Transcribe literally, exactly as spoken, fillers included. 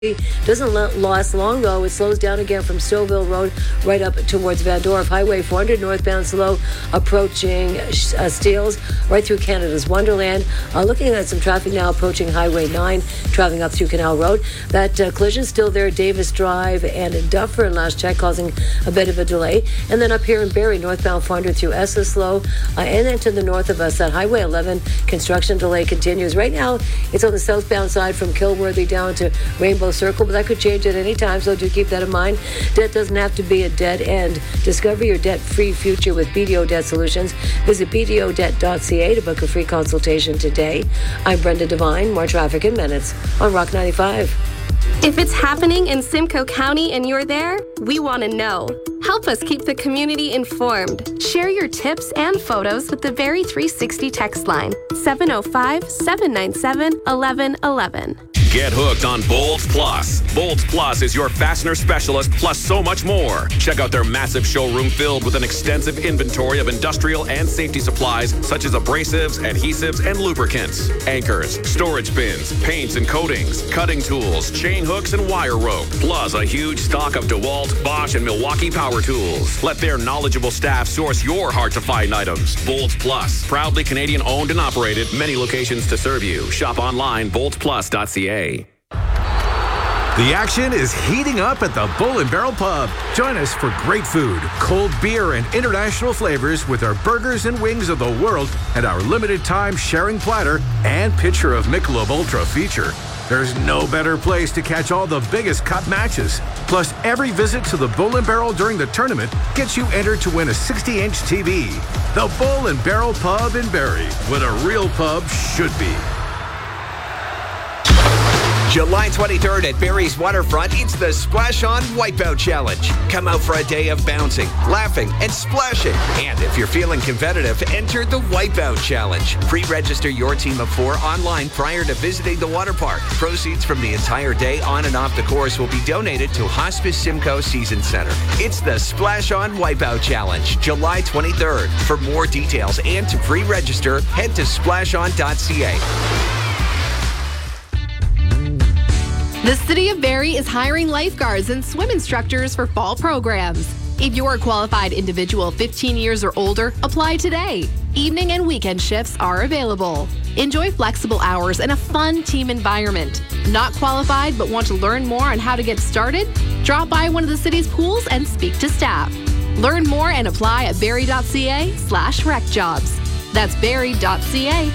Doesn't last long, though. It slows down again from Stouffville Road right up towards Van Dorp. Highway four hundred northbound slow approaching uh, Steeles right through Canada's Wonderland. Uh, looking at some traffic now approaching Highway nine, traveling up through Canal Road. That uh, collision still there, Davis Drive and Duffer and last check causing a bit of a delay. And then up here in Barrie, northbound four hundred through Esseslow. Uh, and then to the north of us, that Highway eleven construction delay continues. Right now, it's on the southbound side from Kilworthy down to Rainbow Circle, but that could change at any time, so do keep that in mind. Debt doesn't have to be a dead end. Discover your debt-free future with B D O Debt Solutions. Visit b d o debt dot c a to book a free consultation today. I'm Brenda Devine. More traffic in minutes on Rock ninety-five. If it's happening in Simcoe County and you're there, we want to know. Help us keep the community informed. Share your tips and photos with the Barrie three sixty text line, seven oh five, seven nine seven, one one one one. Get hooked on Bolts Plus. Bolts Plus is your fastener specialist plus so much more. Check out their massive showroom filled with an extensive inventory of industrial and safety supplies such as abrasives, adhesives, and lubricants, anchors, storage bins, paints and coatings, cutting tools, chain hooks, and wire rope, plus a huge stock of DeWalt, Bosch, and Milwaukee power tools. Let their knowledgeable staff source your hard-to-find items. Bolts Plus, proudly Canadian owned and operated, many locations to serve you. Shop online, bolts plus dot c a. The action is heating up at the Bull and Barrel Pub. Join us for great food, cold beer, and international flavors with our burgers and wings of the world and our limited time sharing platter and pitcher of Michelob Ultra feature. There's no better place to catch all the biggest cup matches. Plus, every visit to the Bull and Barrel during the tournament gets you entered to win a sixty inch T V. The Bull and Barrel Pub in Barrie, what a real pub should be. July twenty-third at Barrie's Waterfront, it's the Splash On Wipeout Challenge. Come out for a day of bouncing, laughing, and splashing. And if you're feeling competitive, enter the Wipeout Challenge. Pre-register your team of four online prior to visiting the water park. Proceeds from the entire day on and off the course will be donated to Hospice Simcoe Season Center. It's the Splash On Wipeout Challenge, July twenty-third. For more details and to pre-register, head to splash on dot c a. The City of Barrie is hiring lifeguards and swim instructors for fall programs. If you're a qualified individual fifteen years or older, apply today. Evening and weekend shifts are available. Enjoy flexible hours and a fun team environment. Not qualified but want to learn more on how to get started? Drop by one of the city's pools and speak to staff. Learn more and apply at barrie dot c a slash rec jobs. That's barrie dot c a